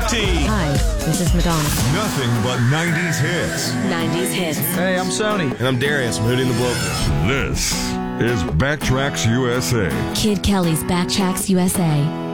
15. Hi, this is Madonna. Nothing but 90s hits. 90s hits. Hey, I'm Sony. And I'm Darius. I'm Hootie and the Blowfish. This is Backtracks USA. Kid Kelly's Backtracks USA.